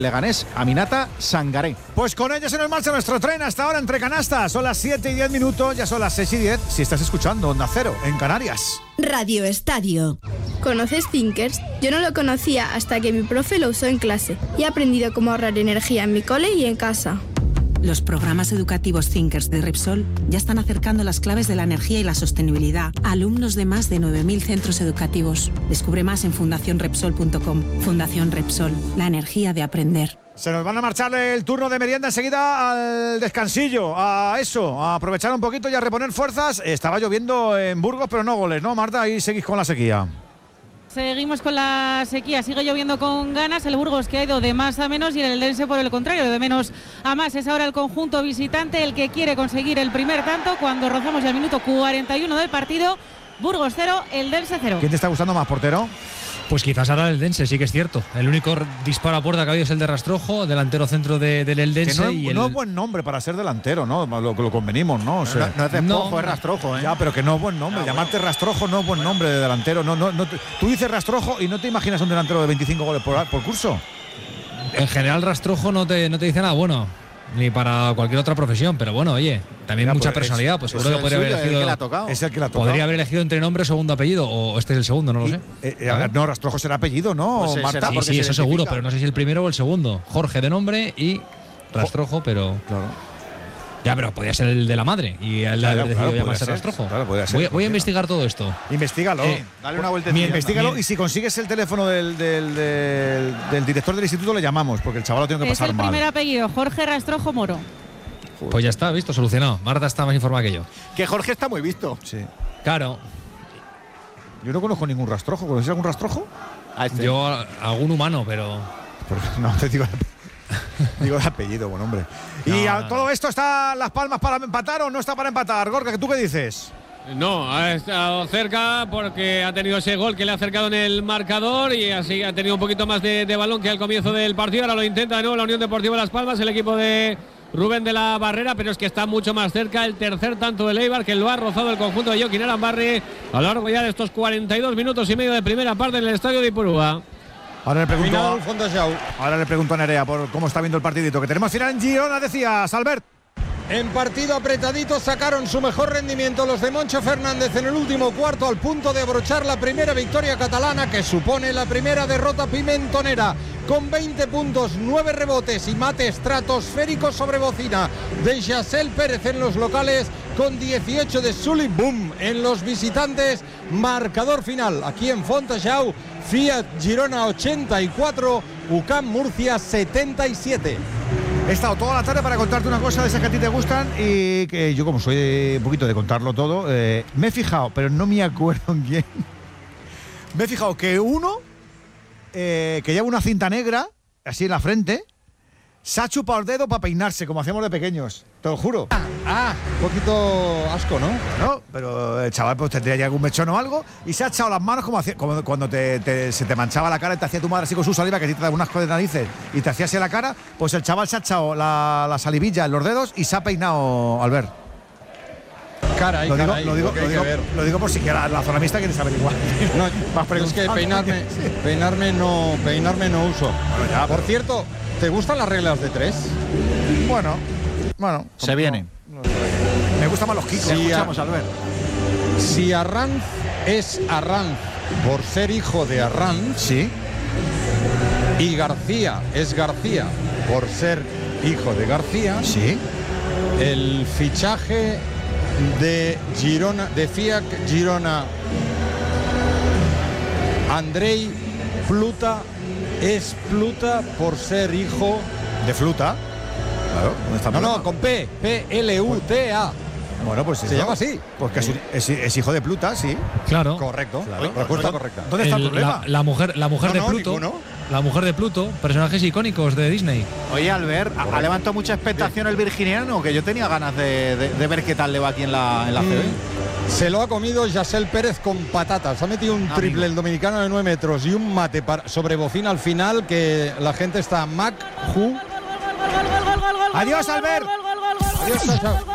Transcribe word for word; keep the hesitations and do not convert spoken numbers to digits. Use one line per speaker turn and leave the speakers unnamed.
Leganés, Aminata Sangaré. Pues con ellos se nos marcha nuestro tren hasta ahora entre canastas. Son las siete y diez minutos, ya son las seis y diez. Si estás escuchando Onda Cero en Canarias.
Radio Estadio.
¿Conoces Thinkers? Yo no lo conocía hasta que mi profe lo usó en clase y he aprendido cómo ahorrar energía en mi cole y en casa.
Los programas educativos Thinkers de Repsol ya están acercando las claves de la energía y la sostenibilidad a alumnos de más de nueve mil centros educativos. Descubre más en fundación repsol punto com. Fundación Repsol, la energía de aprender.
Se nos van a marchar el turno de merienda enseguida al descansillo, a eso, a aprovechar un poquito y a reponer fuerzas. Estaba lloviendo en Burgos, pero no goles, ¿no, Marta? Ahí seguís con la sequía.
Seguimos con la sequía, sigue lloviendo con ganas. El Burgos que ha ido de más a menos y el Eldense por el contrario, de menos a más. Es ahora el conjunto visitante el que quiere conseguir el primer tanto cuando rozamos ya el minuto cuarenta y uno del partido. Burgos cero, Eldense cero.
¿Quién te está gustando más, portero?
Pues quizás ahora el Eldense, sí que es cierto. El único disparo a puerta que ha habido es el de Rastrojo, delantero centro de, del Eldense.
Que no,
y el...
no es buen nombre para ser delantero, ¿no? Lo, lo convenimos, ¿no? O sea,
no, no es despojo,
no,
es Rastrojo, ¿eh?
Ya, pero que no es buen nombre. Ah, Llamarte bueno. Rastrojo no es buen nombre de delantero. No, no, no. Tú dices Rastrojo y no te imaginas un delantero de veinticinco goles por, por curso.
En general, Rastrojo no te, no te dice nada bueno. Ni para cualquier otra profesión, pero bueno, oye, también
Mira,
mucha
pues
personalidad, pues seguro que podría haber elegido.
El que le ha tocado.
Es el que le ha tocado.
Podría haber elegido entre nombre, segundo apellido, o este es el segundo, no lo
y,
sé.
Eh, eh, no, Rastrojo será apellido, ¿no,
pues
Marta?
Sí, sí, eso seguro, pero no sé si el primero o el segundo. Jorge de nombre y Rastrojo, pero.
Claro.
Ya, pero podía ser el de la madre y él
claro,
haber decidido
claro,
llamarse
ser,
Rastrojo.
Claro, podría ser.
Voy, voy a investigar todo esto.
Investígalo.
Eh,
Dale una vueltecilla.
Investígalo y si consigues el teléfono del, del, del, del director del instituto le llamamos, porque el chaval lo tiene que
es
pasar mal.
Es el primer apellido, Jorge Rastrojo Moro.
Pues ya está, visto, solucionado. Marta está más informada que yo.
Que Jorge está muy visto.
Sí.
Claro.
Yo no conozco ningún Rastrojo. ¿Conoces algún Rastrojo?
A este.
Yo, a, algún humano, pero.
No, te digo, digo el apellido, buen hombre. No, ¿Y a
no,
todo
no.
esto está Las Palmas para empatar o no está para empatar? Gorka, ¿tú qué dices?
No, ha estado cerca porque ha tenido ese gol que le ha acercado en el marcador y así ha tenido un poquito más de, de balón que al comienzo del partido. Ahora lo intenta de nuevo la Unión Deportiva Las Palmas, el equipo de Rubén de la Barrera, pero es que está mucho más cerca el tercer tanto de Eibar, que lo ha rozado el conjunto de Joaquín Arambarri a lo largo ya de estos cuarenta y dos minutos y medio de primera parte en el estadio de Ipurúa.
Ahora le pregunto,
Final,
ahora le pregunto a Nerea por cómo está viendo el partidito. Que tenemos final en Girona, decías, Albert.
En partido apretadito sacaron su mejor rendimiento los de Moncho Fernández en el último cuarto, al punto de abrochar la primera victoria catalana, que supone la primera derrota pimentonera. Con veinte puntos, nueve rebotes y mate estratosférico sobre bocina de Yassel Pérez en los locales, con dieciocho de Sully Boom en los visitantes. Marcador final aquí en Fontajau: Fiat Girona ochenta y cuatro, U C A M Murcia setenta y siete.
He estado toda la tarde para contarte una cosa de esas que a ti te gustan y que yo, como soy de, un poquito de contarlo todo, eh, me he fijado, pero no me acuerdo en quién. Me he fijado que uno eh, que lleva una cinta negra así en la frente se ha chupado el dedo para peinarse, como hacíamos de pequeños, te lo juro.
Ah, un poquito asco, ¿no?
No, pero el chaval pues tendría ya algún mechón o algo y se ha echado las manos como, hacía, como cuando te, te, se te manchaba la cara y te hacía tu madre así con su saliva, que a ti te daba un asco de narices y te hacía así la cara. Pues el chaval se ha echado la, la salivilla en los dedos y se ha peinado, Albert.
Caray,
lo, digo,
caray,
lo, digo,
lo,
lo, digo, lo digo por si quiera la zona mixta quieres saber igual.
No, es que peinarme, peinarme, no, peinarme no uso.
Bueno, ya,
por
pero...
cierto, ¿te gustan las reglas de tres?
Bueno, bueno.
Se vienen.
No, no, me gustan más los kicks.
Si
escuchamos,
a,
Albert.
Si Arranz es Arranz por ser hijo de Arranz,
sí,
y García es García por ser hijo de García,
sí,
el fichaje de Girona, de Fiat Girona, Andrei Pluta, es Pluta por ser hijo
de Fluta. Claro, ¿dónde está?
No, no, con P, P L U T A.
Bueno, pues
se
eso,
llama así.
Porque es, es, es hijo de Pluta, sí.
Claro.
Correcto.
Claro.
Respuesta correcta.
¿Dónde está el,
el
problema?
La, la mujer, la mujer
no,
de
no,
Pluto.
ninguno.
La mujer de Pluto, personajes icónicos de Disney.
Oye, Albert, ¿ha, ¿ha levantado mucha expectación el virginiano? Que yo tenía ganas de, de, de ver qué tal le va aquí en la, en la C B.
Mm, se lo ha comido Yassel Pérez con patatas. Ha metido un
Amigo.
triple el dominicano de nueve metros y un mate para, sobre bocina al final, que la gente está Mac, Ju.
Adiós, Albert.
Adiós, chao, chao.